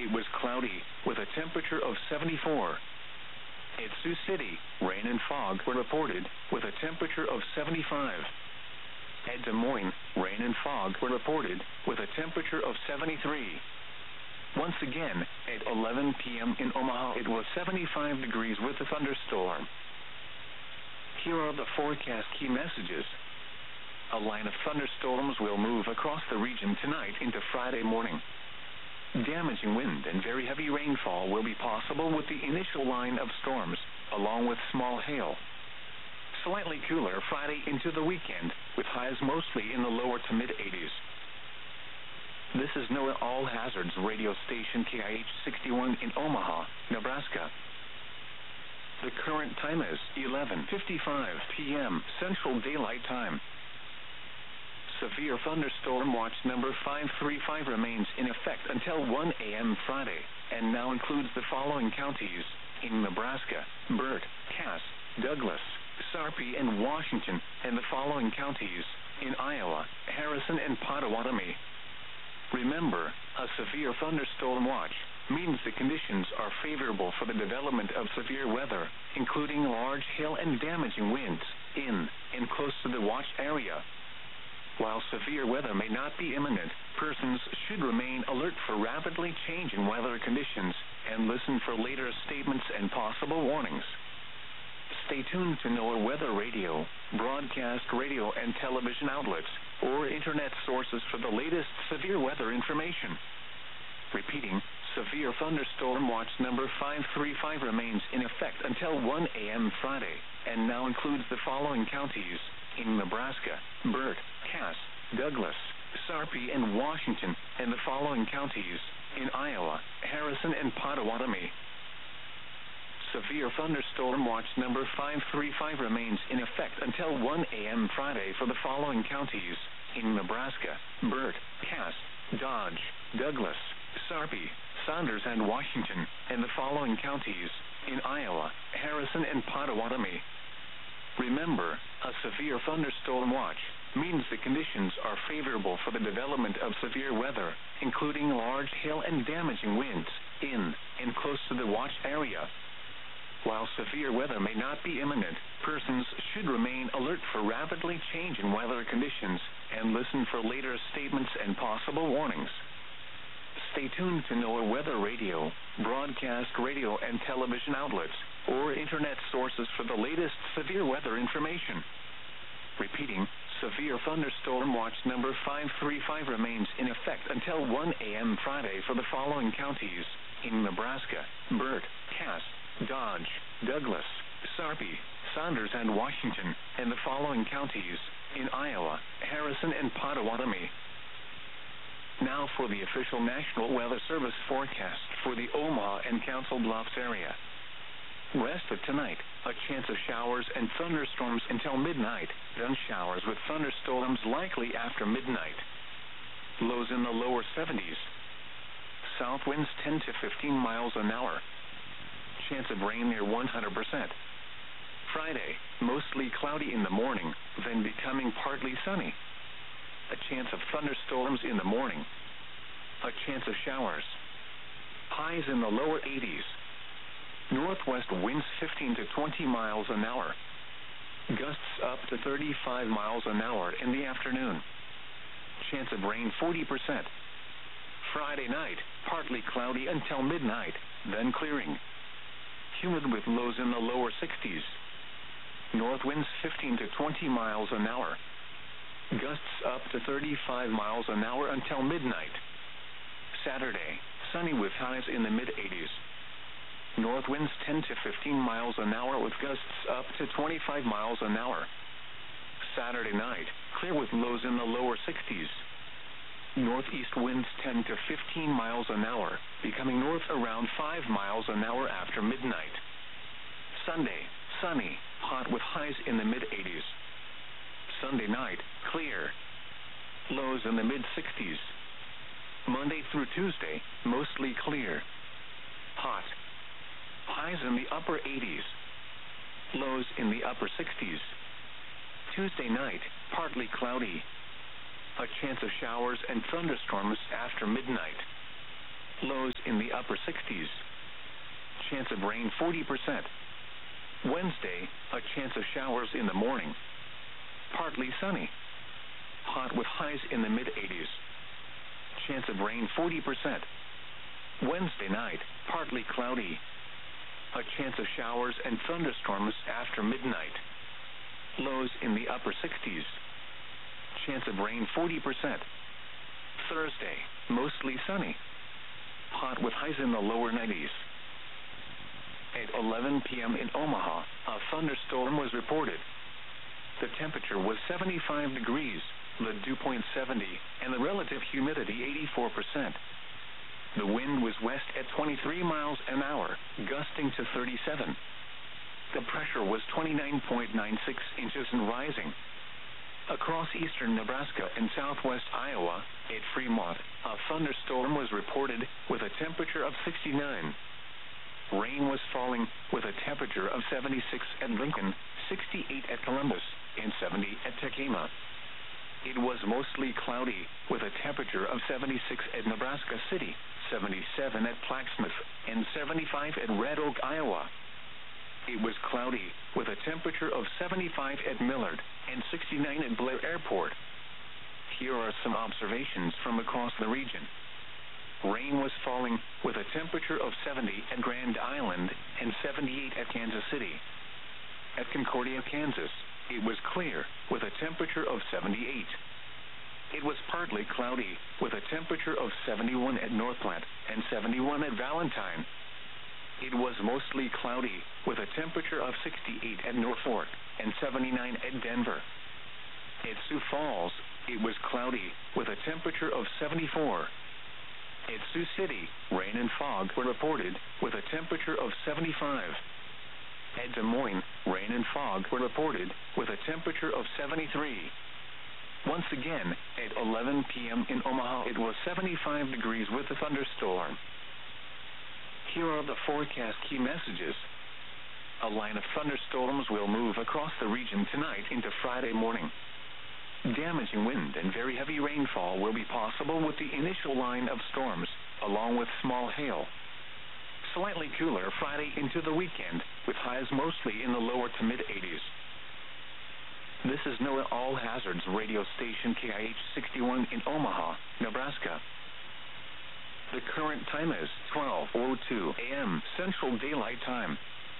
it was cloudy, with a temperature of 74. At Sioux City, rain and fog were reported, with a temperature of 75. At Des Moines, rain and fog were reported, with a temperature of 73. Once again, at 11 p.m. in Omaha it was 75 degrees with a thunderstorm. Here are the forecast key messages. A line of thunderstorms will move across the region tonight into Friday morning. Damaging wind and very heavy rainfall will be possible with the initial line of storms, along with small hail. Slightly cooler Friday into the weekend, with highs mostly in the lower to mid-80s. This is NOAA All Hazards radio station KIH 61 in Omaha, Nebraska. The current time is 11:55 p.m. Central Daylight Time. Severe thunderstorm watch number 535 remains in effect until 1 a.m. Friday, and now includes the following counties in Nebraska: Burt, Cass, Douglas, Sarpy, and Washington, and the following counties in Iowa: Harrison and Pottawatomie. Remember, a severe thunderstorm watch means the conditions are favorable for the development of severe weather, including large hail and damaging winds in and close to the watch area. While severe weather may not be imminent, persons should remain alert for rapidly changing weather conditions and listen for later statements and possible warnings. Stay tuned to NOAA Weather Radio, broadcast radio and television outlets, or internet sources for the latest severe weather information. Repeating, severe thunderstorm watch number 535 remains in effect until 1 a.m. Friday, and now includes the following counties in Nebraska: Burt, Cass, Douglas, Sarpy, and Washington, and the following counties in Iowa: Harrison and Pottawatomie. Severe thunderstorm watch number 535 remains in effect until 1 a.m. Friday for the following counties in Nebraska: Burt, Cass, Dodge, Douglas, Sarpy, Saunders, and Washington, and the following counties in Iowa: Harrison and Pottawatomie. Remember, a severe thunderstorm watch means the conditions are favorable for the development of severe weather, including large hail and damaging winds in and close to the watch area. While severe weather may not be imminent, persons should remain alert for rapidly changing weather conditions and listen for later statements and possible warnings. Stay tuned to NOAA Weather Radio, broadcast radio and television outlets, or internet sources for the latest severe weather information. Repeating, severe thunderstorm watch number 535 remains in effect until 1 a.m. Friday for the following counties in Nebraska: Burt, Cass, Dodge, Douglas, Sarpy, Saunders, and Washington, and the following counties in Iowa: Harrison and Pottawatomie. Now for the official National Weather Service forecast for the Omaha and Council Bluffs area. West of tonight, a chance of showers and thunderstorms until midnight, then showers with thunderstorms likely after midnight. Lows in the lower 70s. South winds 10 to 15 miles an hour. Chance of rain near 100%. Friday, mostly cloudy in the morning, then becoming partly sunny. A chance of thunderstorms in the morning. A chance of showers. Highs in the lower 80s. Northwest winds 15 to 20 miles an hour. Gusts up to 35 miles an hour in the afternoon. Chance of rain 40%. Friday night, partly cloudy until midnight, then clearing. Humid with lows in the lower 60s. North winds 15 to 20 miles an hour. Gusts up to 35 miles an hour until midnight. Saturday, sunny with highs in the mid-80s. North winds 10 to 15 miles an hour with gusts up to 25 miles an hour. Saturday night, clear with lows in the lower 60s. Northeast winds 10 to 15 miles an hour, becoming north around 5 miles an hour after midnight. Sunday, sunny, hot with highs in the mid-80s. Sunday night, clear. Lows in the mid-60s. Monday through Tuesday, mostly clear. Hot. Highs in the upper 80s. Lows in the upper 60s. Tuesday night, partly cloudy. A chance of showers and thunderstorms after midnight. Lows in the upper 60s. Chance of rain 40%. Wednesday, a chance of showers in the morning. Partly sunny. Hot with highs in the mid-80s. Chance of rain 40%. Wednesday night, partly cloudy. A chance of showers and thunderstorms after midnight. Lows in the upper 60s. Chance of rain 40%. Thursday, mostly sunny. Hot with highs in the lower 90s. At 11 p.m. in Omaha, a thunderstorm was reported. The temperature was 75 degrees, the dew point 70, and the relative humidity 84%. The wind was west at 23 miles an hour, gusting to 37. The pressure was 29.96 inches and rising. Across eastern Nebraska and southwest Iowa, at Fremont, a thunderstorm was reported with a temperature of 69. Rain was falling with a temperature of 76 at Lincoln, 68 at Columbus, and 70 at Tacoma. It was mostly cloudy with a temperature of 76 at Nebraska City, 77 at Plaquemine, and 75 at Red Oak, Iowa. It was cloudy with a temperature of 75 at Millard and 69 at Blair Airport. Here are some observations from across the region. Rain was falling with a temperature of 70 at Grand Island and 78 at Kansas City. At Concordia, Kansas, it was clear with a temperature of 78. It was partly cloudy with a temperature of 71 at North Platte and 71 at Valentine. It was mostly cloudy with a temperature of 68 at Norfolk and 79 at Denver. At Sioux Falls, it was cloudy with a temperature of 74. At Sioux City, rain and fog were reported with a temperature of 75. At Des Moines, rain and fog were reported with a temperature of 73. Once again, at 11 p.m. in Omaha, it was 75 degrees with a thunderstorm. Here are the forecast key messages. A line of thunderstorms will move across the region tonight into Friday morning. Damaging wind and very heavy rainfall will be possible with the initial line of storms, along with small hail. Slightly cooler Friday into the weekend, with highs mostly in the lower to mid-80s. This is NOAA All Hazards radio station KIH 61 in Omaha, Nebraska. The current time is 12:02 a.m. Central Daylight Time.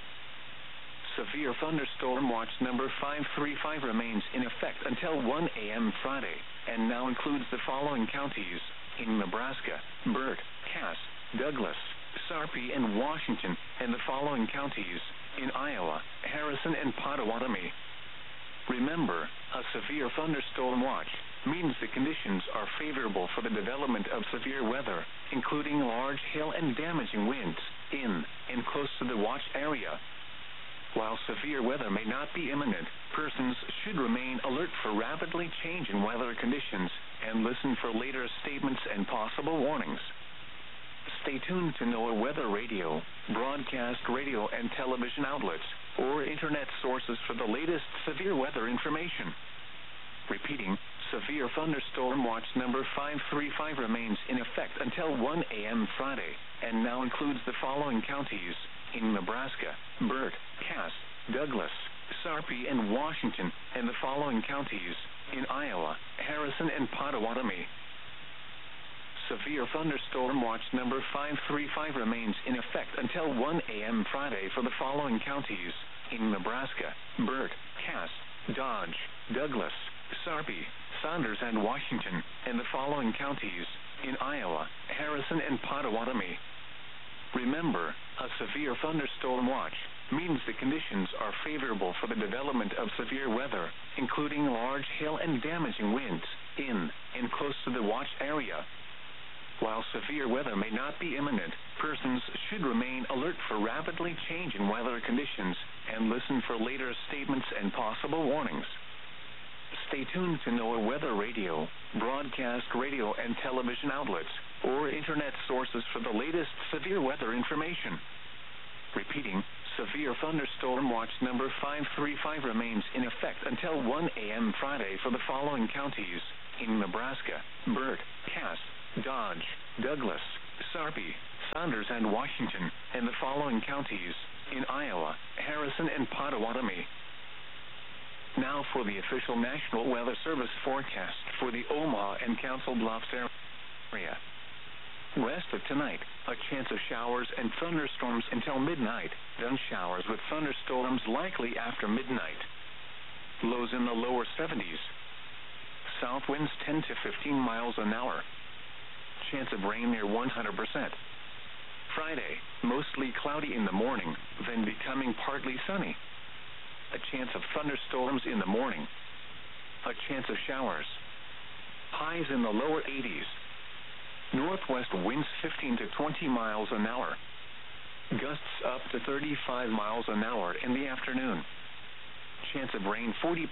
Severe thunderstorm watch number 535 remains in effect until 1 a.m. Friday, and now includes the following counties in Nebraska: Burt, Cass, Douglas, Sarpy, and Washington, and the following counties in Iowa: Harrison and Pottawatomie. Remember, a severe thunderstorm watch means the conditions are favorable for the development of severe weather, including large hail and damaging winds in and close to the watch area. While severe weather may not be imminent, persons should remain alert for rapidly changing weather conditions and listen for later statements and possible warnings. Stay tuned to NOAA Weather Radio, broadcast radio and television outlets, or internet sources for the latest severe weather information. Repeating, severe thunderstorm watch number 535 remains in effect until 1 a.m. Friday, and now includes the following counties in Nebraska: Burt, Cass, Douglas, Sarpy, and Washington, and the following counties in Iowa: Harrison and Pottawatomie. Severe thunderstorm watch number 535 remains in effect until 1 a.m. Friday for the following counties in Nebraska: Burt, Cass, Dodge, Douglas, Sarpy, Saunders, and Washington, and the following counties in Iowa: Harrison and Pottawatomie. Remember, a severe thunderstorm watch means the conditions are favorable for the development of severe weather, including large hail and damaging winds in and close to the watch area. While severe weather may not be imminent, persons should remain alert for rapidly changing weather conditions and listen for later statements and possible warnings. Stay tuned to NOAA Weather Radio, broadcast radio and television outlets, or internet sources for the latest severe weather information. Repeating, severe thunderstorm watch number 535 remains in effect until 1 a.m. Friday for the following counties in Nebraska: Burt, Cass, Dodge, Douglas, Sarpy, Saunders, and Washington, and the following counties in Iowa, Harrison, and Potawatomi. Now for the official National Weather Service forecast for the Omaha and Council Bluffs area. Rest of tonight, a chance of showers and thunderstorms until midnight, then showers with thunderstorms likely after midnight. Lows in the lower 70s. South winds 10 to 15 miles an hour. Chance of rain near 100%. Friday, mostly cloudy in the morning, then becoming partly sunny. A chance of thunderstorms in the morning. A chance of showers. Highs in the lower 80s. Northwest winds 15 to 20 miles an hour. Gusts up to 35 miles an hour in the afternoon. Chance of rain 40%.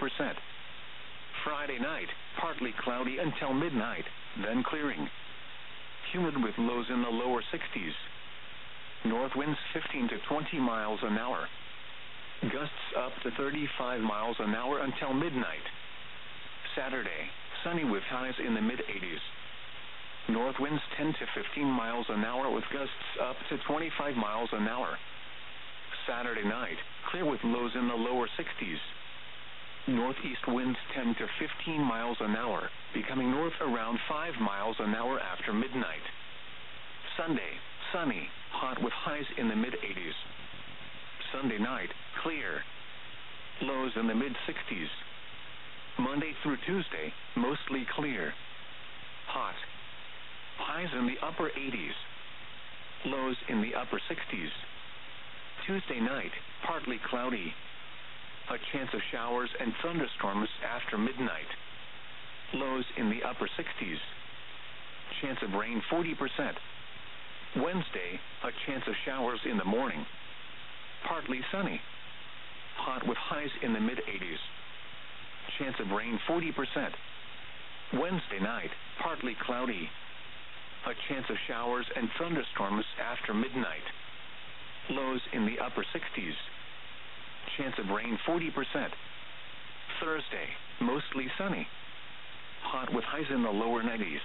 Friday night, partly cloudy until midnight, then clearing. Humid with lows in the lower 60s. North winds 15 to 20 miles an hour. Gusts up to 35 miles an hour until midnight. Saturday, sunny with highs in the mid-80s. North winds 10 to 15 miles an hour with gusts up to 25 miles an hour. Saturday night, clear with lows in the lower 60s. Northeast winds 10 to 15 miles an hour, becoming north around 5 miles an hour after midnight. Sunday, sunny, hot with highs in the mid-80s. Sunday night, clear. Lows in the mid-60s. Monday through Tuesday, mostly clear. Hot. Highs in the upper 80s. Lows in the upper 60s. Tuesday night, partly cloudy. A chance of showers and thunderstorms after midnight. Lows in the upper 60s. Chance of rain 40%. Wednesday, a chance of showers in the morning. Partly sunny. Hot with highs in the mid-80s. Chance of rain 40%. Wednesday night, partly cloudy. A chance of showers and thunderstorms after midnight. Lows in the upper 60s. Chance of rain 40%. Thursday, mostly sunny. Hot with highs in the lower 90s.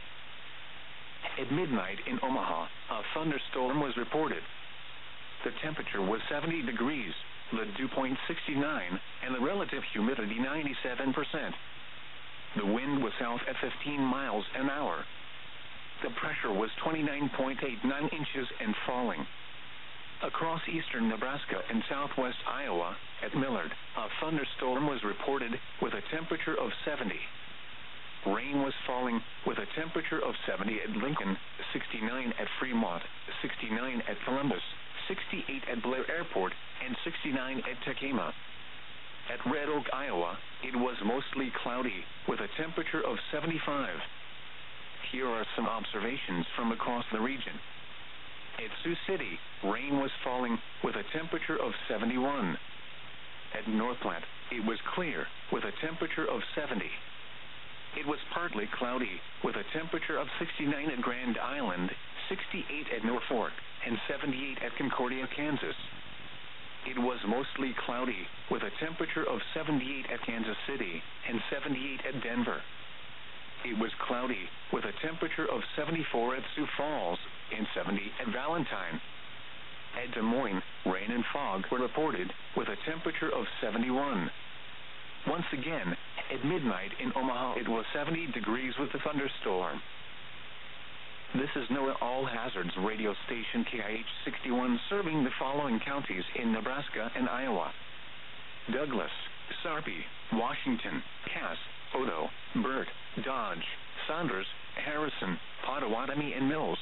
At midnight in Omaha, a thunderstorm was reported. The temperature was 70 degrees, the dew point 69, and the relative humidity 97%. The wind was south at 15 miles an hour. The pressure was 29.89 inches and falling. Across eastern Nebraska and southwest Iowa, at Millard, a thunderstorm was reported with a temperature of 70. Rain was falling with a temperature of 70 at Lincoln, 69 at Fremont, 69 at Columbus, 68 at Blair Airport, and 69 at Tacoma. At Red Oak, Iowa, it was mostly cloudy with a temperature of 75. Here are some observations from across the region. At Sioux City, rain was falling with a temperature of 71. At North Platte, it was clear with a temperature of 70. It was partly cloudy with a temperature of 69 at Grand Island, 68 at Norfolk, and 78 at Concordia, Kansas. It was mostly cloudy with a temperature of 78 at Kansas City and 78 at Denver. It was cloudy with a temperature of 74 at Sioux Falls and 70 at Valentine. At Des Moines, rain and fog were reported with a temperature of 71. Once again, at midnight in Omaha, it was 70 degrees with a thunderstorm. This is NOAA All Hazards radio station KIH 61 serving the following counties in Nebraska and Iowa: Douglas, Sarpy, Washington, Cass, Odo, Burt, Dodge, Saunders, Harrison, Potawatomi, and Mills.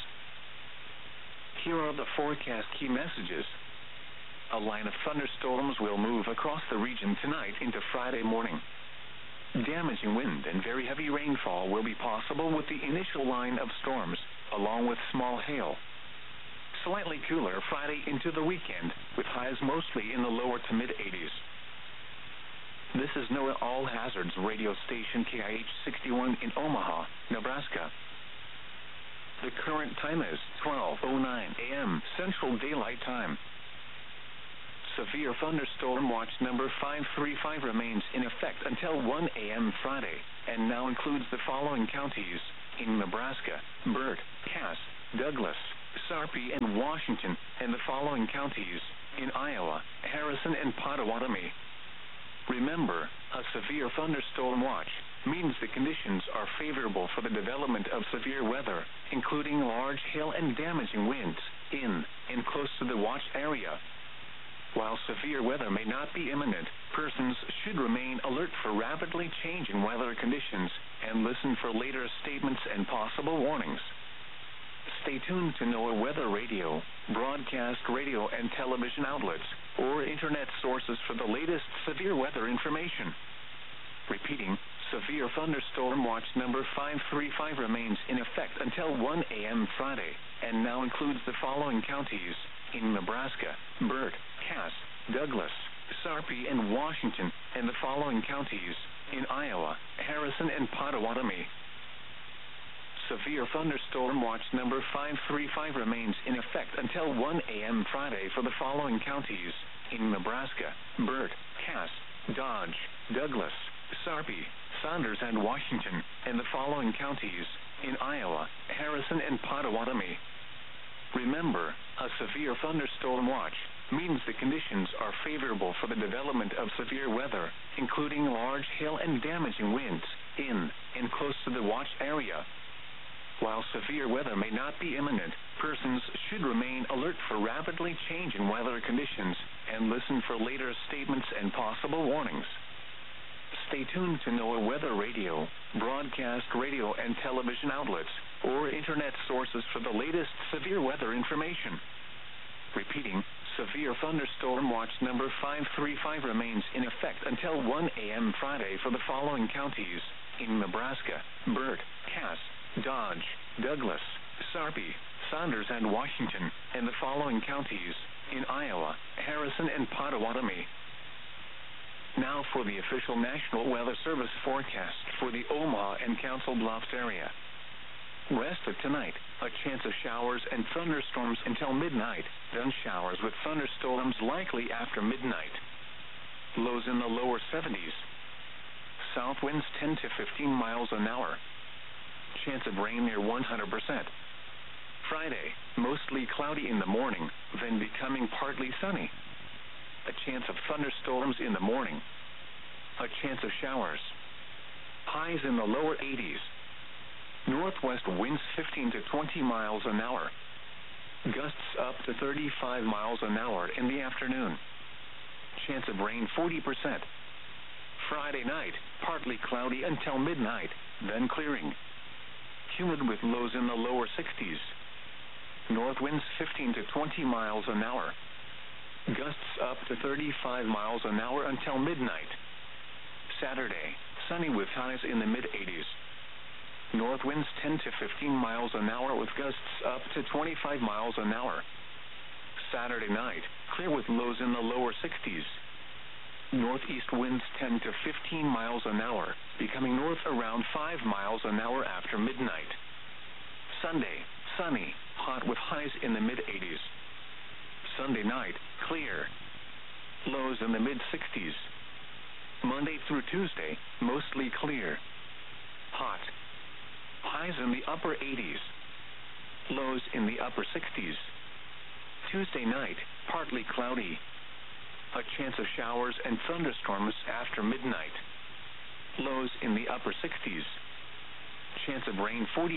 Here are the forecast key messages. A line of thunderstorms will move across the region tonight into Friday morning. Damaging wind and very heavy rainfall will be possible with the initial line of storms, along with small hail. Slightly cooler Friday into the weekend, with highs mostly in the lower to mid-80s. This is NOAA All Hazards radio station KIH 61 in Omaha, Nebraska. The current time is 12:09 a.m. Central Daylight Time. Severe thunderstorm watch number 535 remains in effect until 1 a.m. Friday, and now includes the following counties in Nebraska: Burt, Cass, Douglas, Sarpy, and Washington, and the following counties in Iowa, Harrison, and Pottawatomie. Remember, a severe thunderstorm watch means the conditions are favorable for the development of severe weather, including large hail and damaging winds in and close to the watch area. While severe weather may not be imminent, persons should remain alert for rapidly changing weather conditions and listen for later statements and possible warnings. Stay tuned to NOAA Weather Radio, broadcast radio and television outlets, or internet sources for the latest severe weather information. Repeating, severe thunderstorm watch number 535 remains in effect until 1 a.m. Friday, and now includes the following counties in Nebraska: Burt, Cass, Douglas, Sarpy, and Washington, and the following counties in Iowa, Harrison, and Pottawatomie. Severe thunderstorm watch number 535 remains in effect until 1 a.m. Friday for the following counties in Nebraska: Burt, Cass, Dodge, Douglas, Sarpy, Saunders, and Washington, and the following counties in Iowa, Harrison, and Pottawatomie. Remember, a severe thunderstorm watch means the conditions are favorable for the development of severe weather, including large hail and damaging winds in and close to the watch area. While severe weather may not be imminent, persons should remain alert for rapidly changing weather conditions and listen for later statements and possible warnings. Stay tuned to NOAA Weather Radio, broadcast radio and television outlets, or internet sources for the latest severe weather information. Repeating, severe thunderstorm watch number 535 remains in effect until 1 a.m. Friday for the following counties in Nebraska: Burt, Cass, Dodge, Douglas, Sarpy, Saunders, and Washington, and the following counties in Iowa, Harrison, and Pottawatomie. Now for the official National Weather Service forecast for the Omaha and Council Bluffs area. Rest of tonight, a chance of showers and thunderstorms until midnight, then showers with thunderstorms likely after midnight. Lows in the lower 70s. South winds 10 to 15 miles an hour. Chance of rain near 100%. Friday, mostly cloudy in the morning, then becoming partly sunny. A chance of thunderstorms in the morning. A chance of showers. Highs in the lower 80s. Northwest winds 15 to 20 miles an hour. Gusts up to 35 miles an hour in the afternoon. Chance of rain 40%. Friday night, partly cloudy until midnight, then clearing. Humid with lows in the lower 60s. North winds 15 to 20 miles an hour. Gusts up to 35 miles an hour until midnight. Saturday, sunny with highs in the mid-80s. North winds 10 to 15 miles an hour with gusts up to 25 miles an hour. Saturday night, clear with lows in the lower 60s. Northeast winds 10 to 15 miles an hour, becoming north around 5 miles an hour after midnight. Sunday, sunny, hot with highs in the mid-80s. Sunday night, clear. Lows in the mid-60s. Monday through Tuesday, mostly clear. Hot. Highs in the upper 80s. Lows in the upper 60s. Tuesday night, partly cloudy. A chance of showers and thunderstorms after midnight. Lows in the upper 60s. Chance of rain 40%.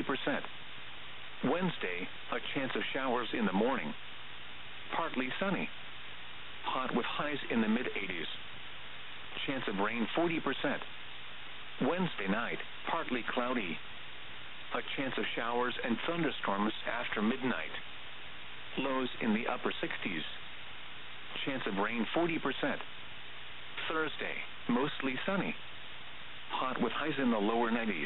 Wednesday, a chance of showers in the morning. Partly sunny. Hot with highs in the mid-80s. Chance of rain 40%. Wednesday night, partly cloudy. A chance of showers and thunderstorms after midnight. Lows in the upper 60s. Chance of rain 40%. Thursday, mostly sunny. Hot with highs in the lower 90s.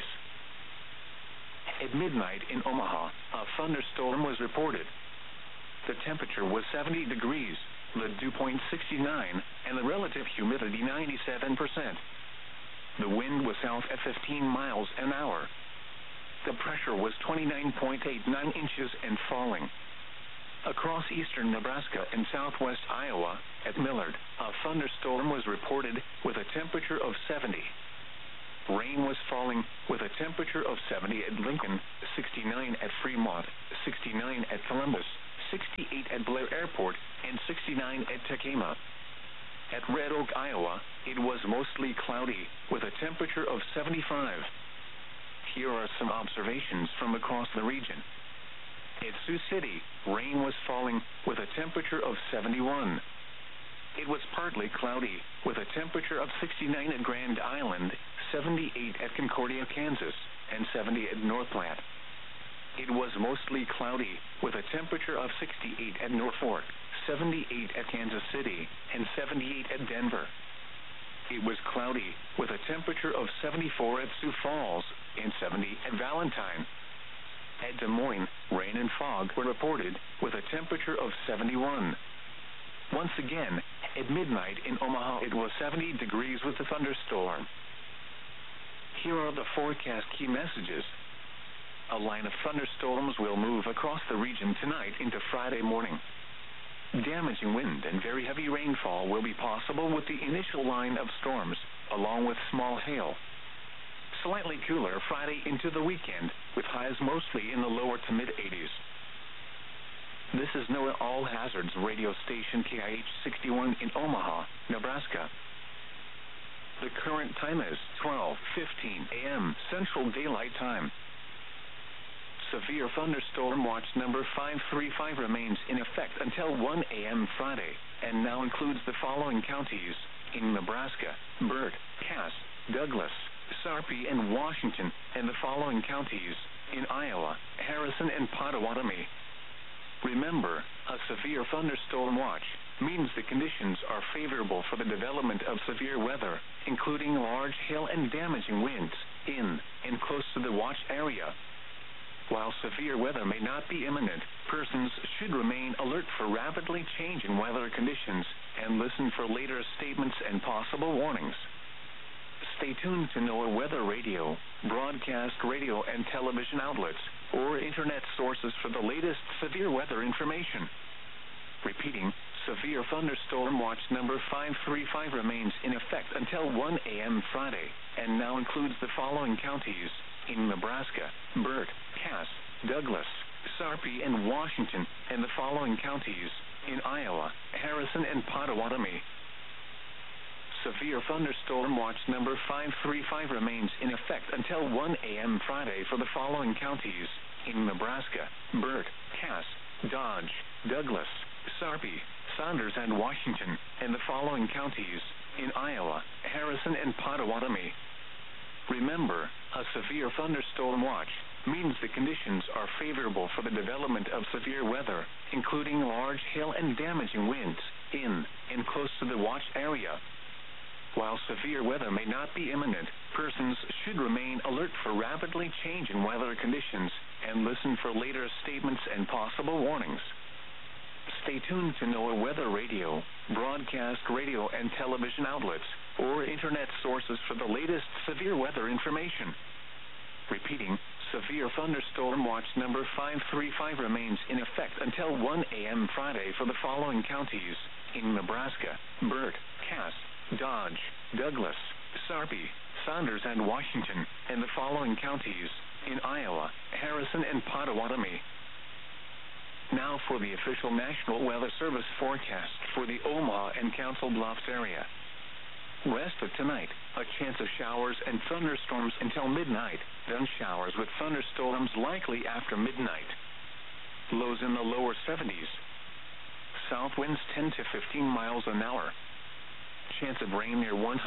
At midnight in Omaha, a thunderstorm was reported. The temperature was 70 degrees, the dew point 69, and the relative humidity 97%. The wind was south at 15 miles an hour. The pressure was 29.89 inches and falling. Across eastern Nebraska and southwest Iowa, at Millard, a thunderstorm was reported with a temperature of 70. rain was falling, with a temperature of 70 at Lincoln, 69 at Fremont, 69 at Columbus, 68 at Blair Airport, and 69 at Tacoma. At Red Oak, Iowa, it was mostly cloudy, with a temperature of 75. Here are some observations from across the region. At Sioux City, rain was falling, with a temperature of 71. It was partly cloudy, with a temperature of 69 at Grand Island, 78 at Concordia, Kansas, and 70 at North Platte. It was mostly cloudy, with a temperature of 68 at Norfolk, 78 at Kansas City, and 78 at Denver. It was cloudy, with a temperature of 74 at Sioux Falls, and 70 at Valentine. At Des Moines, rain and fog were reported, with a temperature of 71. Once again, at midnight in Omaha it was 70 degrees with a thunderstorm. Here are the forecast key messages. A line of thunderstorms will move across the region tonight into Friday morning. Damaging wind and very heavy rainfall will be possible with the initial line of storms, along with small hail. Slightly cooler Friday into the weekend, with highs mostly in the lower to mid-80s. This is NOAA All Hazards radio station KIH 61 in Omaha, Nebraska. The current time is 12:15 a.m. Central Daylight Time. Severe thunderstorm watch number 535 remains in effect until 1 a.m. Friday, and now includes the following counties in Nebraska: Burt, Cass, Douglas, Sarpy, and Washington, and the following counties in Iowa: Harrison and Pottawatomie. Remember, a severe thunderstorm watch means the conditions are favorable for the development of severe weather, including large hail and damaging winds in and close to the watch area. While severe weather may not be imminent, persons should remain alert for rapidly changing weather conditions and listen for later statements and possible warnings. Stay tuned to NOAA Weather Radio, broadcast radio and television outlets, or internet sources for the latest severe weather information. Repeating, severe thunderstorm watch number 535 remains in effect until 1 a.m. Friday, and now includes the following counties in Nebraska: Burt, Cass, Douglas, Sarpy, and Washington, and the following counties in Iowa: Harrison and Pottawatomie. Severe thunderstorm watch number 535 remains in effect until 1 a.m. Friday for the following counties in Nebraska: Burt, Cass, Dodge, Douglas, Sarpy, Saunders, and Washington, and the following counties in Iowa: Harrison and Pottawatomie. Remember, a severe thunderstorm watch means the conditions are favorable for the development of severe weather, including large hail and damaging winds in and close to the watch area. While severe weather may not be imminent, persons should remain alert for rapidly changing weather conditions and listen for later statements and possible warnings. Stay tuned to NOAA Weather Radio, broadcast radio and television outlets, or internet sources for the latest severe weather information. Repeating, severe thunderstorm watch number 535 remains in effect until 1 a.m. Friday for the following counties in Nebraska: Burt, Cass, Dodge, Douglas, Sarpy, Saunders, and Washington, and the following counties in Iowa: Harrison and Pottawatomie. Now for the official National Weather Service forecast for the Omaha and Council Bluffs area. Rest of tonight, a chance of showers and thunderstorms until midnight, then showers with thunderstorms likely after midnight. Lows in the lower 70s. South winds 10 to 15 miles an hour. Chance of rain near 100%.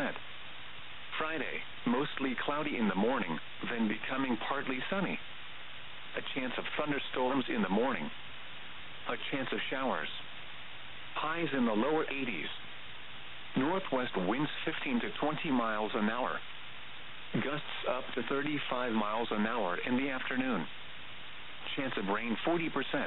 Friday, mostly cloudy in the morning, then becoming partly sunny. A chance of thunderstorms in the morning. A chance of showers. Highs in the lower 80s. Northwest winds 15 to 20 miles an hour. Gusts up to 35 miles an hour in the afternoon. Chance of rain 40%.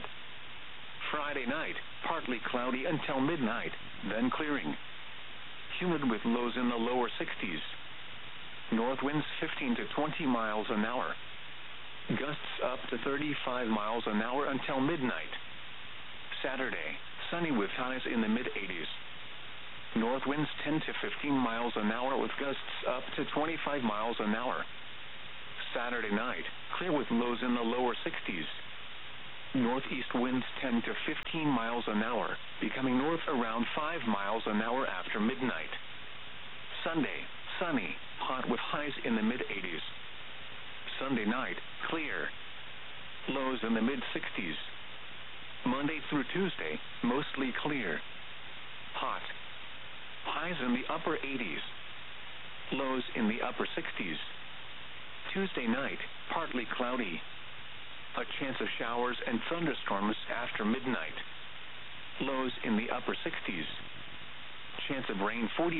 Friday night, partly cloudy until midnight, then clearing. Humid with lows in the lower 60s. North winds 15 to 20 miles an hour. Gusts up to 35 miles an hour until midnight. Saturday, sunny with highs in the mid-80s. North winds 10 to 15 miles an hour with gusts up to 25 miles an hour. Saturday night, clear with lows in the lower 60s. Northeast winds 10 to 15 miles an hour, becoming north around 5 miles an hour after midnight. Sunday, sunny, hot with highs in the mid-80s. Sunday night, clear. Lows in the mid-60s. Monday through Tuesday, mostly clear. Hot. Highs in the upper 80s. Lows in the upper 60s. Tuesday night, partly cloudy. A chance of showers and thunderstorms after midnight. Lows in the upper 60s. Chance of rain 40%.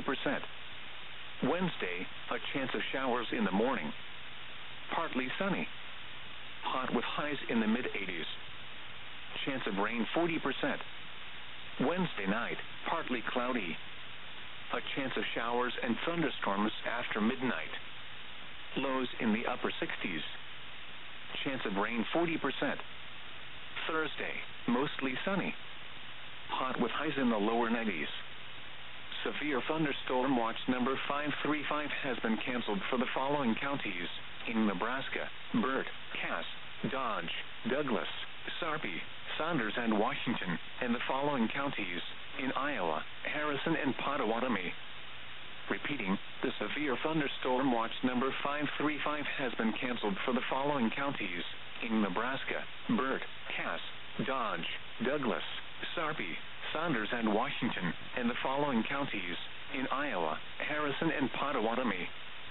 Wednesday, a chance of showers in the morning. Partly sunny. Hot with highs in the mid-80s. Chance of rain 40%. Wednesday night, partly cloudy. A chance of showers and thunderstorms after midnight. Lows in the upper 60s. Chance of rain 40%. Thursday, mostly sunny. Hot with highs in the lower 90s. Severe thunderstorm watch number 535 has been canceled for the following counties in Nebraska: Burt, Cass, Dodge, Douglas, Sarpy, Saunders, and Washington, and the following counties in Iowa: Harrison and Pottawatomie. Repeating, the severe thunderstorm watch number 535 has been canceled for the following counties in Nebraska: Burt, Cass, Dodge, Douglas, Sarpy, Saunders, and Washington, and the following counties in Iowa: Harrison and Pottawatomie.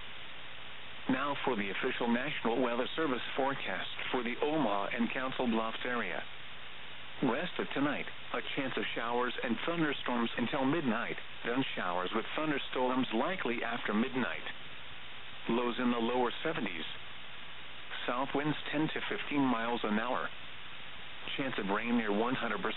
Now for the official National Weather Service forecast for the Omaha and Council Bluffs area. Rest of tonight, a chance of showers and thunderstorms until midnight, then showers with thunderstorms likely after midnight. Lows in the lower 70s. South winds 10 to 15 miles an hour. Chance of rain near 100%.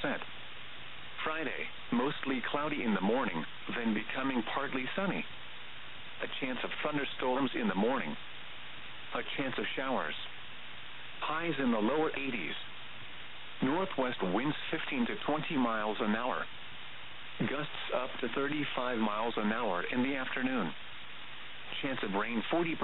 Friday, mostly cloudy in the morning, then becoming partly sunny. A chance of thunderstorms in the morning. A chance of showers. Highs in the lower 80s. Northwest winds 15 to 20 miles an hour. Gusts up to 35 miles an hour in the afternoon. Chance of rain 40%.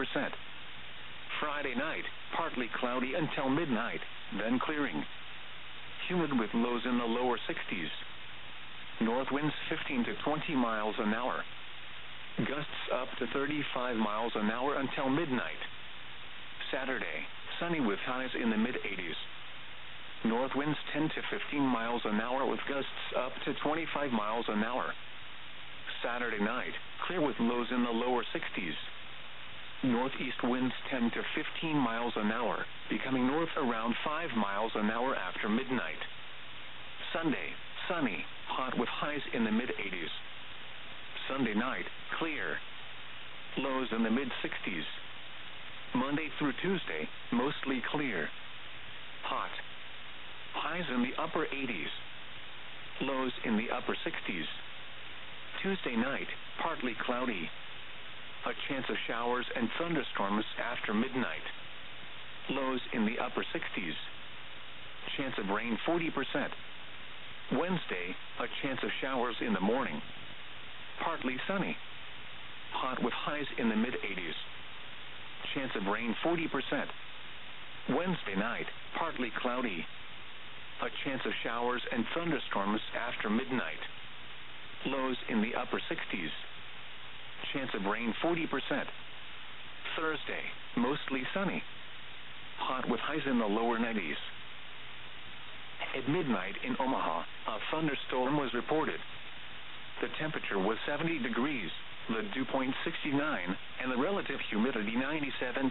Friday night, partly cloudy until midnight, then clearing. Humid with lows in the lower 60s. North winds 15 to 20 miles an hour. Gusts up to 35 miles an hour until midnight. Saturday, sunny with highs in the mid-80s. North winds 10 to 15 miles an hour with gusts up to 25 miles an hour. Saturday night, clear with lows in the lower 60s. Northeast winds 10 to 15 miles an hour, becoming north around 5 miles an hour after midnight. Sunday, sunny, hot with highs in the mid-80s. Sunday night, clear. Lows in the mid-60s. Monday through Tuesday, mostly clear. Hot. Highs in the upper 80s. Lows in the upper 60s. Tuesday night, partly cloudy. A chance of showers and thunderstorms after midnight. Lows in the upper 60s. Chance of rain 40%. Wednesday, a chance of showers in the morning. Partly sunny. Hot with highs in the mid-80s. Chance of rain 40%. Wednesday night, partly cloudy. A chance of showers and thunderstorms after midnight. Lows in the upper 60s. Chance of rain 40%. Thursday, mostly sunny. Hot with highs in the lower 90s. At midnight in Omaha, a thunderstorm was reported. The temperature was 70 degrees, the dew point 69, and the relative humidity 97%.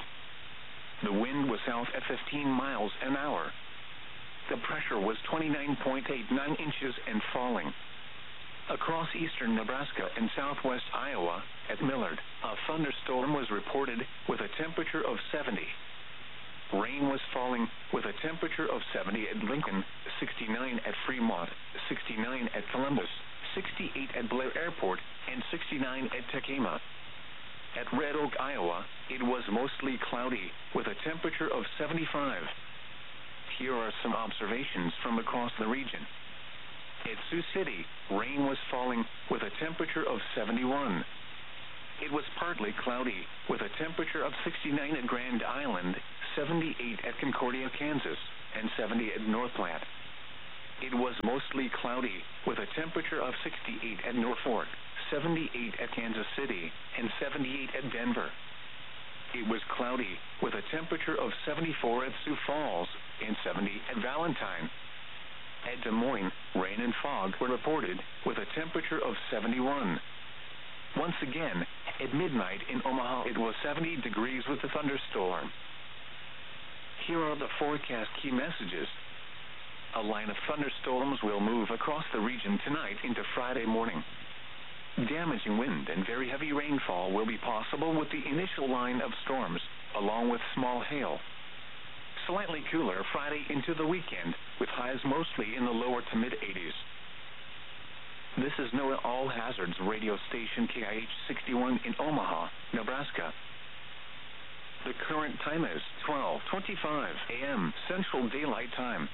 The wind was south at 15 miles an hour. The pressure was 29.89 inches and falling. Across eastern Nebraska and southwest Iowa, at Millard, a thunderstorm was reported with a temperature of 70. Rain was falling with a temperature of 70 at Lincoln, 69 at Fremont, 69 at Columbus, 68 at Blair Airport, and 69 at Tacoma. At Red Oak, Iowa, it was mostly cloudy with a temperature of 75. Here are some observations from across the region. At Sioux City, rain was falling with a temperature of 71. It was partly cloudy with a temperature of 69 at Grand Island, 78 at Concordia, Kansas, and 70 at North Platte. It was mostly cloudy with a temperature of 68 at Norfolk, 78 at Kansas City, and 78 at Denver. It was cloudy with a temperature of 74 at Sioux Falls and 70 at Valentine. At Des Moines, rain and fog were reported with a temperature of 71. Once again, at midnight in Omaha, it was 70 degrees with a thunderstorm. Here are the forecast key messages. A line of thunderstorms will move across the region tonight into Friday morning. Damaging wind and very heavy rainfall will be possible with the initial line of storms, along with small hail. Slightly cooler Friday into the weekend, with highs mostly in the lower to mid-80s. This is NOAA All Hazards radio station KIH 61 in Omaha, Nebraska. The current time is 12:25 a.m. Central Daylight Time.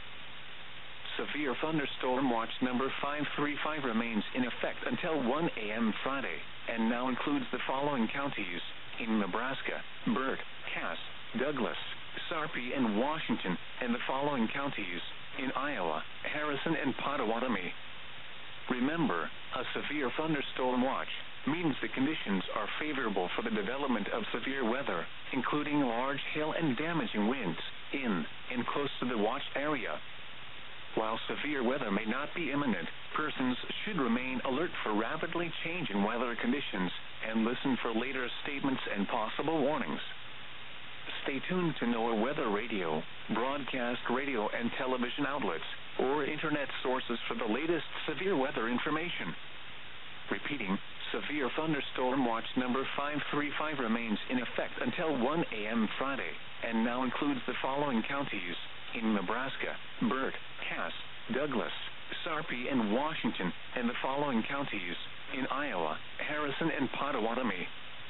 Severe thunderstorm watch number 535 remains in effect until 1 a.m. Friday, and now includes the following counties in Nebraska: Burt, Cass, Douglas, Sarpy, and Washington, and the following counties in Iowa: Harrison and Pottawatomie. Remember, a severe thunderstorm watch means the conditions are favorable for the development of severe weather, including large hail and damaging winds in and close to the watched area. While severe weather may not be imminent, persons should remain alert for rapidly changing weather conditions and listen for later statements and possible warnings. Stay tuned to NOAA Weather Radio, broadcast radio and television outlets, or internet sources for the latest severe weather information. Repeating, severe thunderstorm watch number 535 remains in effect until 1 a.m. Friday, and now includes the following counties in Nebraska: Burt, Cass, Douglas, Sarpy, and Washington, and the following counties in Iowa: Harrison and Pottawatomie.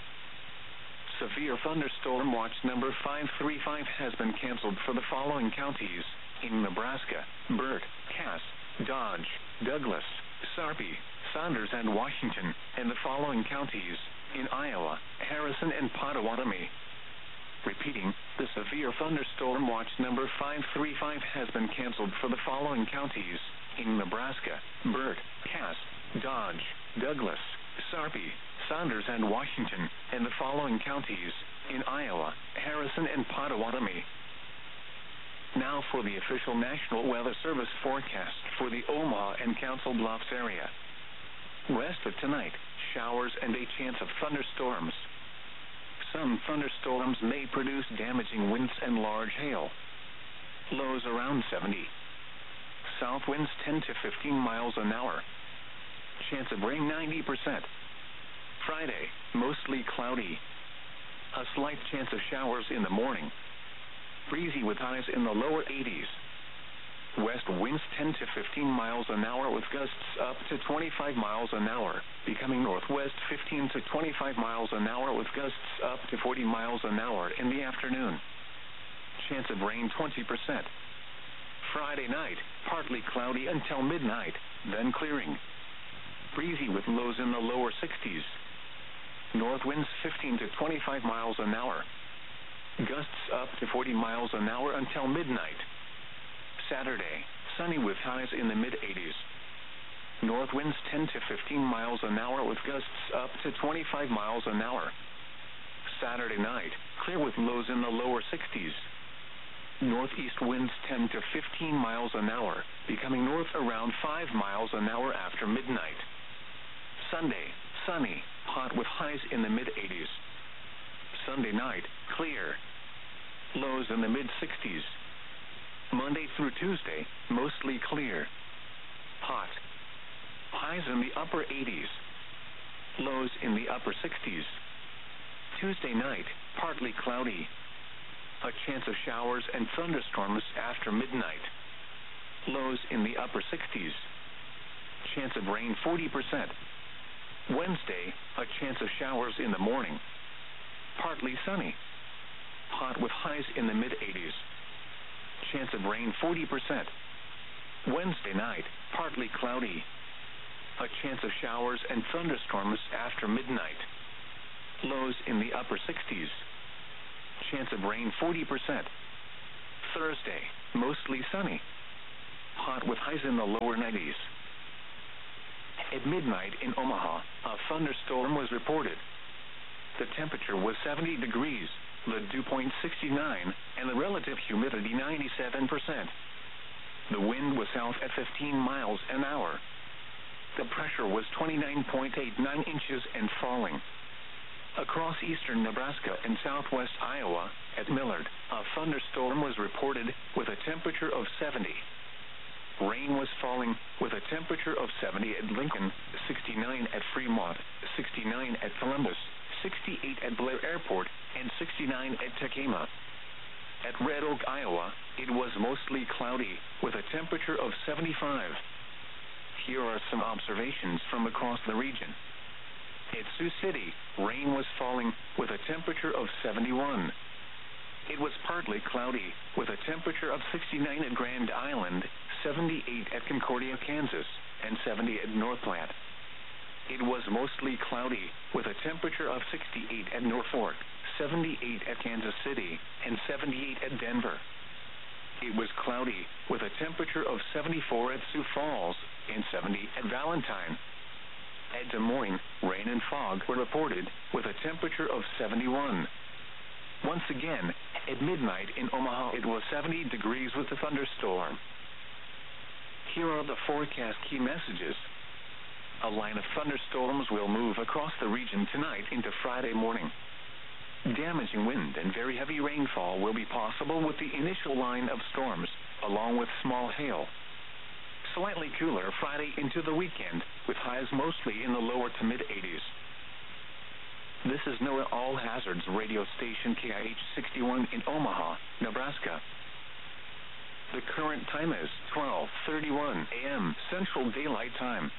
Severe thunderstorm watch number 535 has been canceled for the following counties in Nebraska: Burt, Cass, Dodge, Douglas, Sarpy, Saunders, and Washington, and the following counties in Iowa: Harrison and Pottawatomie. Repeating, the severe thunderstorm watch number 535 has been canceled for the following counties in Nebraska: Burt, Cass, Dodge, Douglas, Sarpy, Saunders, and Washington, and the following counties in Iowa: Harrison and Pottawatomie. Now for the official National Weather Service forecast for the Omaha and Council Bluffs area. Rest of tonight, showers and a chance of thunderstorms. Some thunderstorms may produce damaging winds and large hail. Lows around 70. South winds 10 to 15 miles an hour. Chance of rain 90%. Friday, mostly cloudy. A slight chance of showers in the morning. Breezy with highs in the lower 80s. West winds 10 to 15 miles an hour with gusts up to 25 miles an hour, becoming northwest 15 to 25 miles an hour with gusts up to 40 miles an hour in the afternoon. Chance of rain 20%. Friday night, partly cloudy until midnight, then clearing. Breezy with lows in the lower 60s. North winds 15 to 25 miles an hour. Gusts up to 40 miles an hour until midnight. Saturday, sunny with highs in the mid-80s. North winds 10 to 15 miles an hour with gusts up to 25 miles an hour. Saturday night, clear with lows in the lower 60s. Northeast winds 10 to 15 miles an hour, becoming north around 5 miles an hour after midnight. Sunday, sunny, hot with highs in the mid-80s. Sunday night, clear. Lows in the mid-60s. Monday through Tuesday, mostly clear. Hot. Highs in the upper 80s. Lows in the upper 60s. Tuesday night, partly cloudy. A chance of showers and thunderstorms after midnight. Lows in the upper 60s. Chance of rain 40%. Wednesday, a chance of showers in the morning. Partly sunny. Hot with highs in the mid-80s. Chance of rain 40%. Wednesday night, partly cloudy. A chance of showers and thunderstorms after midnight. Lows in the upper 60s. Chance of rain 40%. Thursday, mostly sunny. Hot with highs in the lower 90s. At midnight in Omaha, a thunderstorm was reported. The temperature was 70 degrees, the dew point 69, and the relative humidity 97%. The wind was south at 15 miles an hour. The pressure was 29.89 inches and falling. Across eastern Nebraska and southwest Iowa, at Millard, a thunderstorm was reported with a temperature of 70. Rain was falling with a temperature of 70 at Lincoln, 69 at Fremont, 69 at Columbus, 68 at Blair Airport, and 69 at Tacoma. At Red Oak, Iowa, it was mostly cloudy with a temperature of 75. Here are some observations from across the region. At Sioux City, rain was falling with a temperature of 71. It was partly cloudy with a temperature of 69 at Grand Island, 78 at Concordia, Kansas, and 70 at North Platte. It was mostly cloudy with a temperature of 68 at Norfolk, 78 at Kansas City, and 78 at Denver. It was cloudy with a temperature of 74 at Sioux Falls and 70 at Valentine. At Des Moines, rain and fog were reported with a temperature of 71. Once again, at midnight in Omaha, it was 70 degrees with a thunderstorm. Here are the forecast key messages. A line of thunderstorms will move across the region tonight into Friday morning. Damaging wind and very heavy rainfall will be possible with the initial line of storms, along with small hail. Slightly cooler Friday into the weekend, with highs mostly in the lower to mid-80s. This is NOAA All Hazards radio station KIH 61 in Omaha, Nebraska. The current time is 12:31 a.m. Central Daylight Time.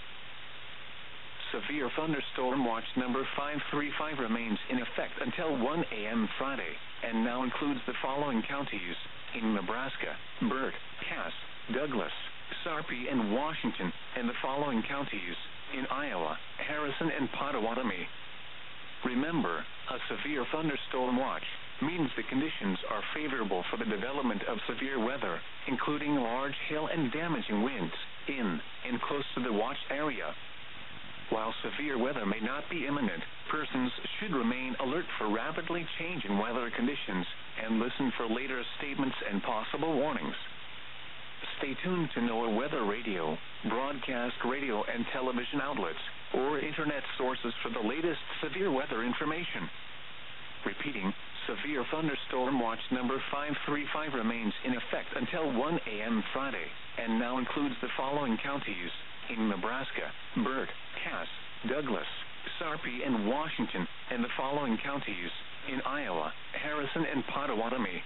Severe thunderstorm watch number 535 remains in effect until 1 a.m. Friday, and now includes the following counties in Nebraska: Burke, Cass, Douglas, Sarpy, and Washington, and the following counties in Iowa: Harrison and Pottawatomie. Remember, a severe thunderstorm watch means the conditions are favorable for the development of severe weather, including large hail and damaging winds in and close to the watch area. While severe weather may not be imminent, persons should remain alert for rapidly changing weather conditions and listen for later statements and possible warnings. Stay tuned to NOAA Weather Radio, broadcast radio and television outlets, or internet sources for the latest severe weather information. Repeating, severe thunderstorm watch number 535 remains in effect until 1 a.m. Friday, and now includes the following counties in Nebraska: Burke, Cass, Douglas, Sarpy, and Washington, and the following counties in Iowa: Harrison and Pottawatomie.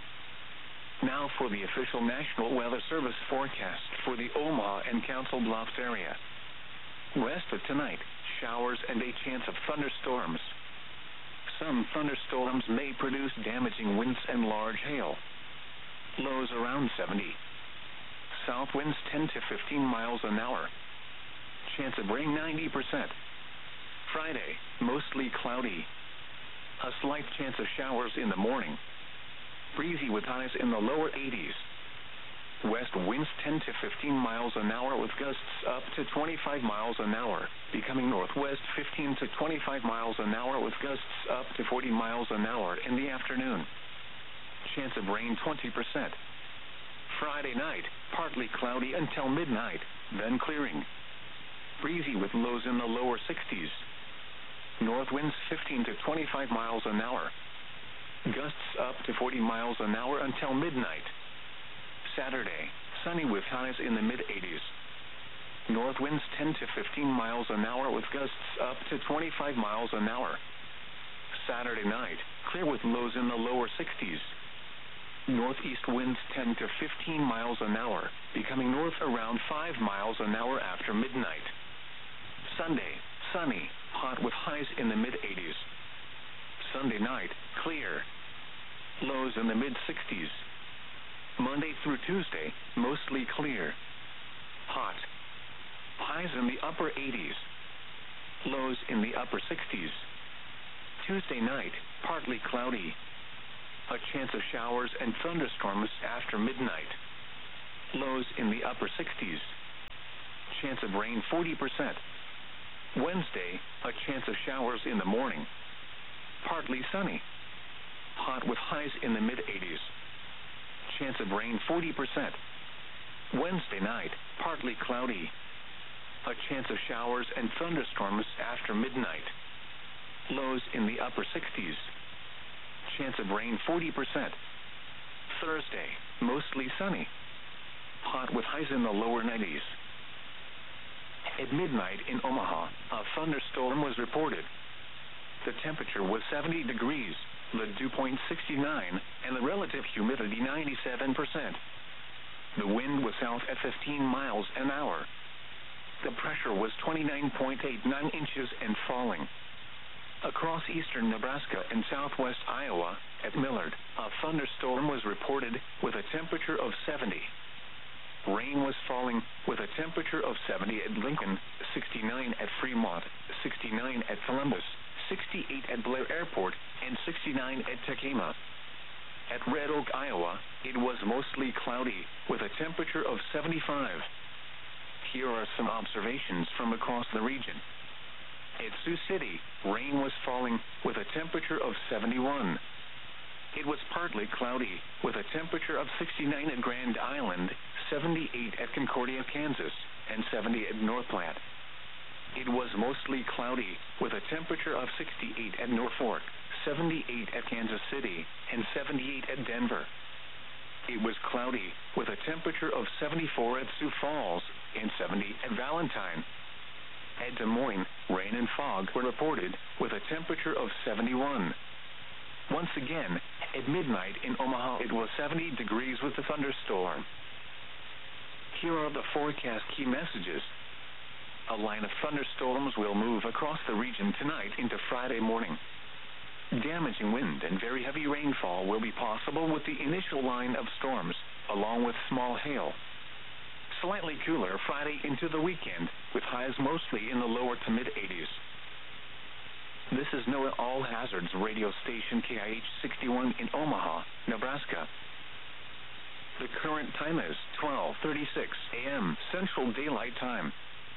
Now for the official National Weather Service forecast for the Omaha and Council Bluffs area. West of tonight, showers and a chance of thunderstorms. Some thunderstorms may produce damaging winds and large hail. Lows around 70. South winds 10 to 15 miles an hour. Chance of rain 90%. Friday, mostly cloudy. A slight chance of showers in the morning. Breezy with highs in the lower 80s. West winds 10 to 15 miles an hour with gusts up to 25 miles an hour, becoming northwest 15 to 25 miles an hour with gusts up to 40 miles an hour in the afternoon. Chance of rain 20%. Friday night, partly cloudy until midnight, then clearing. Breezy with lows in the lower 60s. North winds 15 to 25 miles an hour. Gusts up to 40 miles an hour until midnight. Saturday, sunny with highs in the mid-80s. North winds 10 to 15 miles an hour with gusts up to 25 miles an hour. Saturday night, clear with lows in the lower 60s. Northeast winds 10 to 15 miles an hour, becoming north around 5 miles an hour after midnight. Sunday, sunny, hot with highs in the mid-80s. Sunday night, clear. Lows in the mid-60s. Monday through Tuesday, mostly clear. highs in the upper 80s. Lows in the upper 60s. Tuesday night, partly cloudy. A chance of showers and thunderstorms after midnight. Lows in the upper 60s. Chance of rain 40%. Wednesday, a chance of showers in the morning. Partly sunny. Hot with highs in the mid-80s. Chance of rain 40%. Wednesday night, partly cloudy. A chance of showers and thunderstorms after midnight. Lows in the upper 60s. Chance of rain 40%. Thursday, mostly sunny. Hot with highs in the lower 90s. At midnight in Omaha, a thunderstorm was reported. The temperature was 70 degrees, the dew point 69, and the relative humidity 97%. The wind was south at 15 miles an hour. The pressure was 29.89 inches and falling. Across eastern Nebraska and southwest Iowa, at Millard, a thunderstorm was reported with a temperature of 70. Rain was falling with a temperature of 70 at Lincoln, 69 at Fremont, 69 at Columbus, 68 at Blair Airport, and 69 at Tacoma. At Red Oak, Iowa, it was mostly cloudy with a temperature of 75. Here are some observations from across the region. At Sioux City, rain was falling with a temperature of 71. It was partly cloudy with a temperature of 69 at Grand Island, 78 at Concordia, Kansas, and 70 at North Platte. It was mostly cloudy with a temperature of 68 at Norfolk, 78 at Kansas City, and 78 at Denver. It was cloudy with a temperature of 74 at Sioux Falls and 70 at Valentine. At Des Moines, rain and fog were reported with a temperature of 71. Once again, at midnight in Omaha it was 70 degrees with a thunderstorm. Here are the forecast key messages. A line of thunderstorms will move across the region tonight into Friday morning. Damaging wind and very heavy rainfall will be possible with the initial line of storms, along with small hail. Slightly cooler Friday into the weekend, with highs mostly in the lower to mid-80s. This is NOAA All Hazards radio station KIH 61 in Omaha, Nebraska. The current time is 12:36 a.m. Central Daylight Time.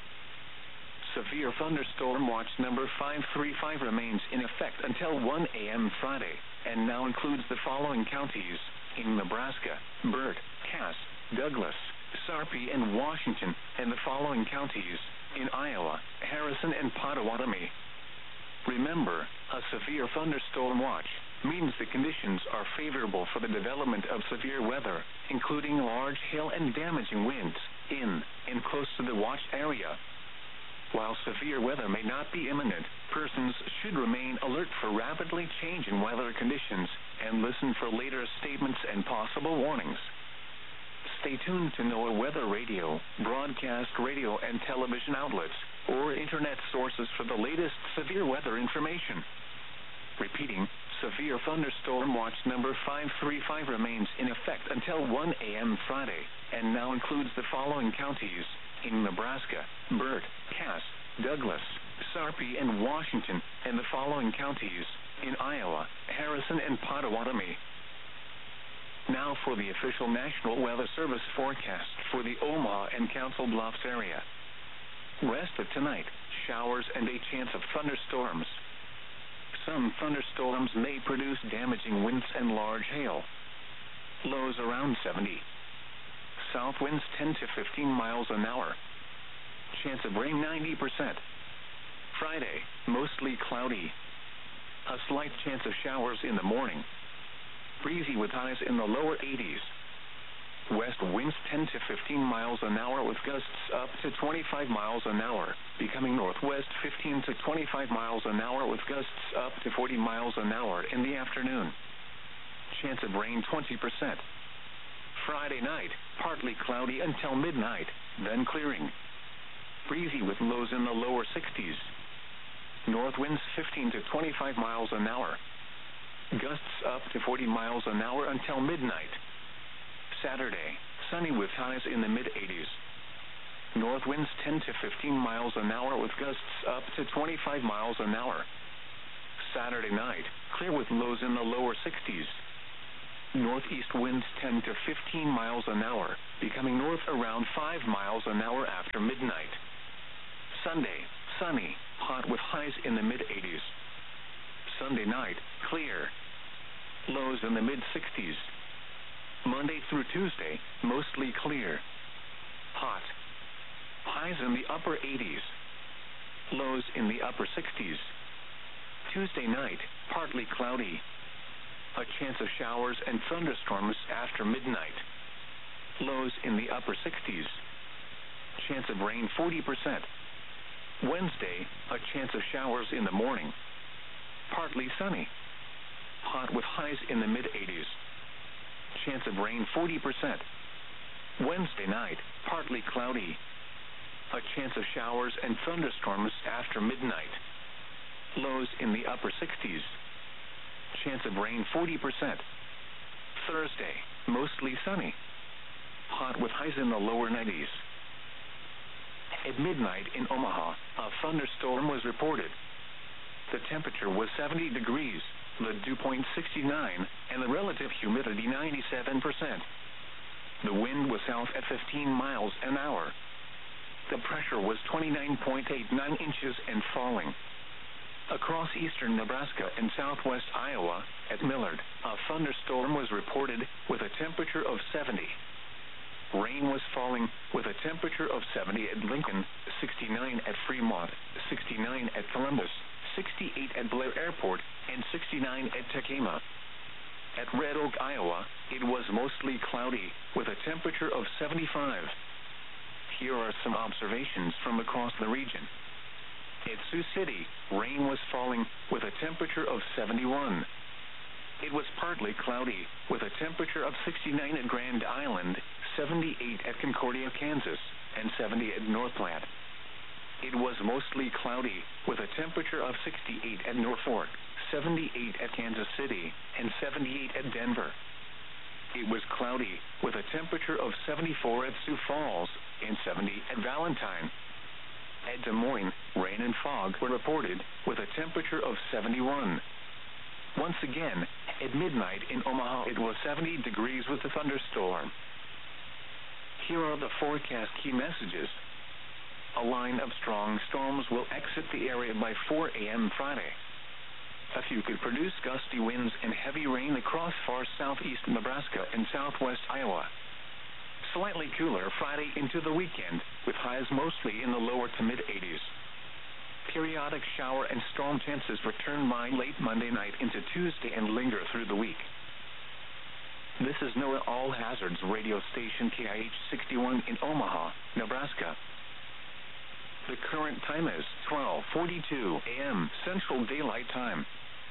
Severe thunderstorm watch number 535 remains in effect until 1 a.m. Friday, and now includes the following counties in Nebraska: Burt, Cass, Douglas, Sarpy, and Washington, and the following counties in Iowa: Harrison and Pottawatomie. Remember, a severe thunderstorm watch means the conditions are favorable for the development of severe weather, including large hail and damaging winds in and close to the watched area. While severe weather may not be imminent, persons should remain alert for rapidly changing weather conditions and listen for later statements and possible warnings. Stay tuned to NOAA Weather Radio, broadcast radio and television outlets, or internet sources for the latest severe weather information. Repeating, severe thunderstorm watch number 535 remains in effect until 1 a.m. Friday, and now includes the following counties in Nebraska: Burt, Cass, Douglas, Sarpy, and Washington, and the following counties in Iowa: Harrison and Pottawatomie. Now for the official National Weather Service forecast for the Omaha and Council Bluffs area. Rest of tonight, showers and a chance of thunderstorms. Some thunderstorms may produce damaging winds and large hail. Lows around 70. South winds 10 to 15 miles an hour. Chance of rain 90%. Friday, mostly cloudy. A slight chance of showers in the morning. Breezy with highs in the lower 80s. West winds 10 to 15 miles an hour with gusts up to 25 miles an hour, becoming northwest 15 to 25 miles an hour with gusts up to 40 miles an hour in the afternoon. Chance of rain 20%. Friday night, partly cloudy until midnight, then clearing. Breezy with lows in the lower 60s. North winds 15 to 25 miles an hour. Gusts up to 40 miles an hour until midnight. Saturday, sunny with highs in the mid-80s. north winds 10 to 15 miles an hour with gusts up to 25 miles an hour. Saturday night, clear with lows in the lower 60s. Northeast winds 10 to 15 miles an hour, becoming north around 5 miles an hour after midnight. Sunday, sunny, hot with highs in the mid-80s. Sunday night, clear. Lows in the mid-60s. Monday through Tuesday, mostly clear. Hot. Highs in the upper 80s. Lows in the upper 60s. Tuesday night, partly cloudy. A chance of showers and thunderstorms after midnight. Lows in the upper 60s. Chance of rain 40%. Wednesday, a chance of showers in the morning. Partly sunny. Hot with highs in the mid-80s. Chance of rain 40%. Wednesday night, partly cloudy. A chance of showers and thunderstorms after midnight. Lows in the upper 60s. Chance of rain 40%. Thursday, mostly sunny. Hot with highs in the lower 90s. At midnight in Omaha, a thunderstorm was reported. The temperature was 70 degrees, the dew point 69, and the relative humidity 97%. The wind was south at 15 miles an hour. The pressure was 29.89 inches and falling. Across eastern Nebraska and southwest Iowa, at Millard, a thunderstorm was reported with a temperature of 70. Rain was falling with a temperature of 70 at Lincoln, 69 at Fremont, 69 at Columbus, 68 at Blair Airport, and 69 at Tacoma. At Red Oak, Iowa, it was mostly cloudy with a temperature of 75. Here are some observations from across the region. At Sioux City, rain was falling with a temperature of 71. It was partly cloudy with a temperature of 69 at Grand Island, 78 at Concordia, Kansas, and 70 at North Platte. It was mostly cloudy with a temperature of 68 at Norfolk, 78 at Kansas City, and 78 at Denver. It was cloudy with a temperature of 74 at Sioux Falls and 70 at Valentine. At Des Moines, rain and fog were reported with a temperature of 71. Once again, at midnight in Omaha, it was 70 degrees with a thunderstorm. Here are the forecast key messages. A line of strong storms will exit the area by 4 a.m. Friday. A few could produce gusty winds and heavy rain across far southeast Nebraska and southwest Iowa. Slightly cooler Friday into the weekend, with highs mostly in the lower to mid-80s. Periodic shower and storm chances return by late Monday night into Tuesday and linger through the week. This is NOAA All Hazards radio station KIH 61 in Omaha, Nebraska. The current time is 12:42 a.m. Central Daylight Time.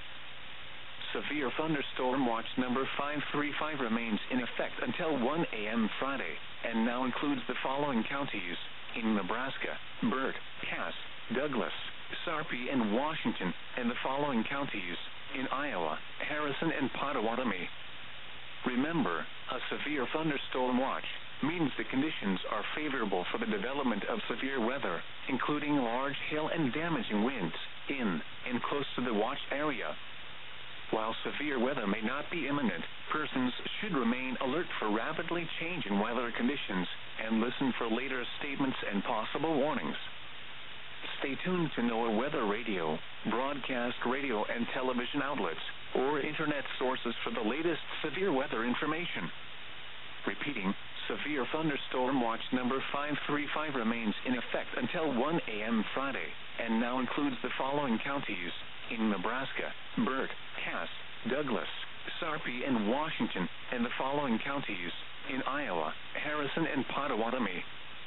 Severe thunderstorm watch number 535 remains in effect until 1 a.m. Friday, and now includes the following counties in Nebraska: Burt, Cass, Douglas, Sarpy, and Washington, and the following counties in Iowa: Harrison and Pottawatomie. Remember, a severe thunderstorm watch means the conditions are favorable for the development of severe weather, including large hail and damaging winds in and close to the watched area. While severe weather may not be imminent, persons should remain alert for rapidly changing weather conditions and listen for later statements and possible warnings. Stay tuned to NOAA Weather Radio, broadcast radio and television outlets, or internet sources for the latest severe weather information. Repeating, severe thunderstorm watch number 535 remains in effect until 1 a.m. Friday, and now includes the following counties in Nebraska: Burt, Cass, Douglas, Sarpy, and Washington, and the following counties in Iowa: Harrison and Pottawatomie.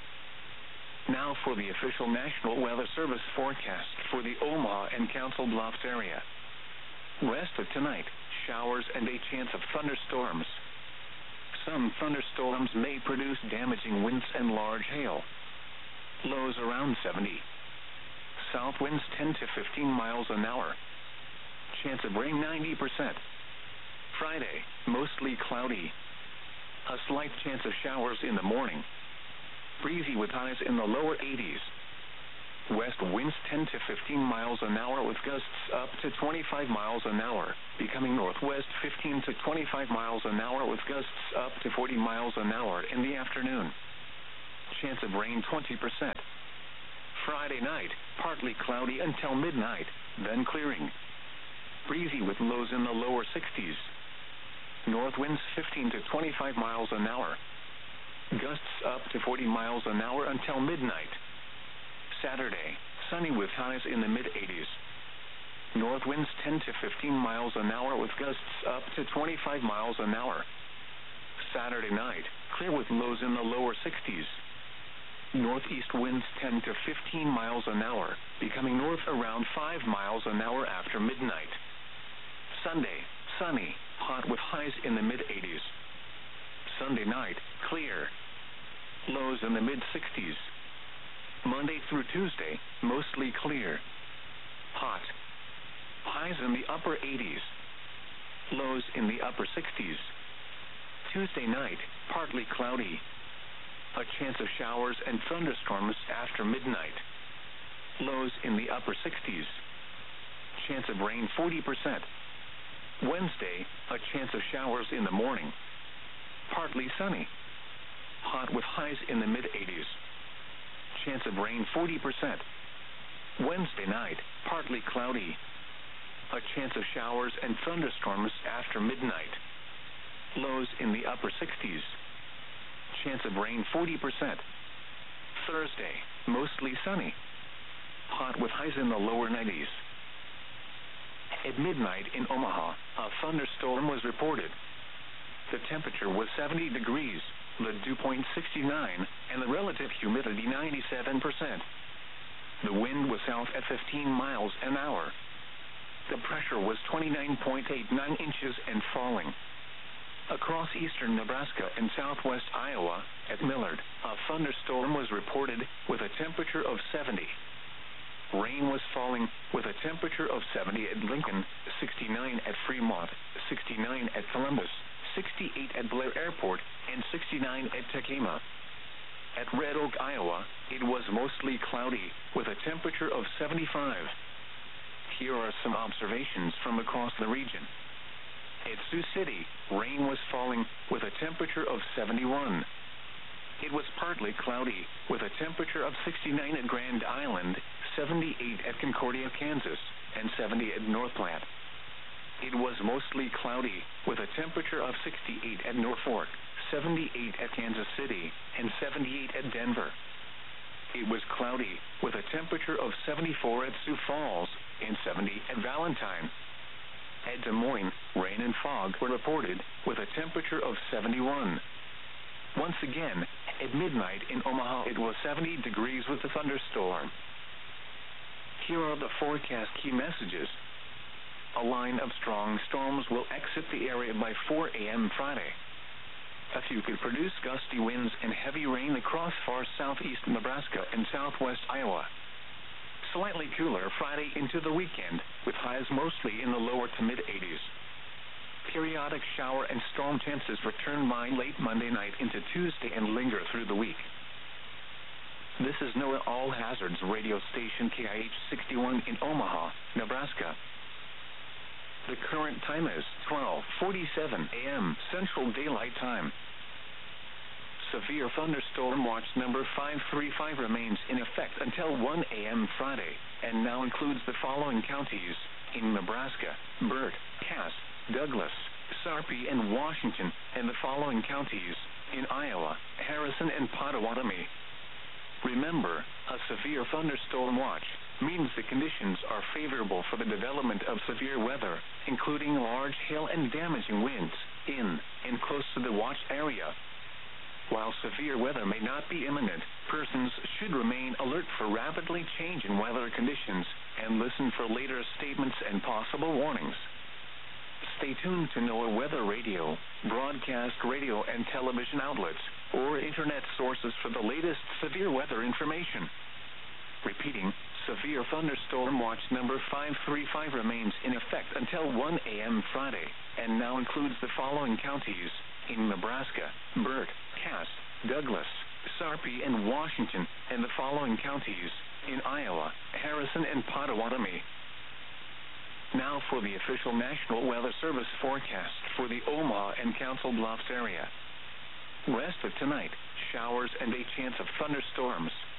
Now for the official National Weather Service forecast for the Omaha and Council Bluffs area. Rest of tonight, showers and a chance of thunderstorms. Some thunderstorms may produce damaging winds and large hail. Lows around 70. South winds 10 to 15 miles an hour. Chance of rain 90%. Friday, mostly cloudy. A slight chance of showers in the morning. breezy with highs in the lower 80s. West winds 10 to 15 miles an hour with gusts up to 25 miles an hour, becoming northwest 15 to 25 miles an hour with gusts up to 40 miles an hour in the afternoon. Chance of rain 20%. Friday night, partly cloudy until midnight, then clearing. Breezy with lows in the lower 60s. North winds 15 to 25 miles an hour. Gusts up to 40 miles an hour until midnight. Saturday, sunny with highs in the mid-80s. North winds 10 to 15 miles an hour with gusts up to 25 miles an hour. Saturday night, clear with lows in the lower 60s. Northeast winds 10 to 15 miles an hour, becoming north around 5 miles an hour after midnight. Sunday, sunny, hot with highs in the mid-80s. Sunday night, clear. Lows in the mid-60s. Monday through Tuesday, mostly clear. Hot. Highs in the upper 80s. Lows in the upper 60s. Tuesday night, partly cloudy. A chance of showers and thunderstorms after midnight. Lows in the upper 60s. Chance of rain 40%. Wednesday, a chance of showers in the morning. Partly sunny. Hot with highs in the mid-80s. Chance of rain 40%. Wednesday night, partly cloudy. A chance of showers and thunderstorms after midnight. Lows in the upper 60s. Chance of rain 40%. Thursday, mostly sunny. Hot with highs in the lower 90s. At midnight in Omaha, a thunderstorm was reported. The temperature was 70 degrees, the dew point 69, and the relative humidity 97%. The wind was south at 15 miles an hour. The pressure was 29.89 inches and falling. Across eastern Nebraska and southwest Iowa, at Millard, a thunderstorm was reported with a temperature of 70. Rain was falling with a temperature of 70 at Lincoln, 69 at Fremont, 69 at Columbus, 68 at Blair Airport, and 69 at Tacoma. At Red Oak, Iowa, it was mostly cloudy with a temperature of 75. Here are some observations from across the region. At Sioux City, rain was falling with a temperature of 71. It was partly cloudy with a temperature of 69 at Grand Island, 78 at Concordia, Kansas, and 70 at North Platte. It was mostly cloudy with a temperature of 68 at Norfolk, 78 at Kansas City, and 78 at Denver. It was cloudy with a temperature of 74 at Sioux Falls and 70 at Valentine. At Des Moines, rain and fog were reported with a temperature of 71. Once again, at midnight in Omaha, it was 70 degrees with a thunderstorm. Here are the forecast key messages. A line of strong storms will exit the area by 4 a.m. Friday. A few could produce gusty winds and heavy rain across far southeast Nebraska and southwest Iowa. Slightly cooler Friday into the weekend, with highs mostly in the lower to mid-80s. Periodic shower and storm chances return by late Monday night into Tuesday and linger through the week. This is NOAA All Hazards radio station KIH 61 in Omaha, Nebraska. The current time is 12:47 a.m. Central Daylight Time. Severe thunderstorm watch number 535 remains in effect until 1 a.m. Friday, and now includes the following counties in Nebraska: Burt, Cass, Douglas, Sarpy, and Washington, and the following counties in Iowa: Harrison and Pottawatomie. Remember, a severe thunderstorm watch means the conditions are favorable for the development of severe weather, including large hail and damaging winds, in and close to the watch area. While severe weather may not be imminent, persons should remain alert for rapidly changing weather conditions and listen for later statements and possible warnings. Stay tuned to NOAA Weather Radio, broadcast radio and television outlets, or internet sources for the latest severe weather information. Repeating, severe thunderstorm watch number 535 remains in effect until 1 a.m. Friday, and now includes the following counties in Nebraska: Burt, Cass, Douglas, Sarpy, and Washington, and the following counties in Iowa, Harrison and Pottawatomie. Now for the official National Weather Service forecast for the Omaha and Council Bluffs area. Rest of tonight, showers and a chance of thunderstorms.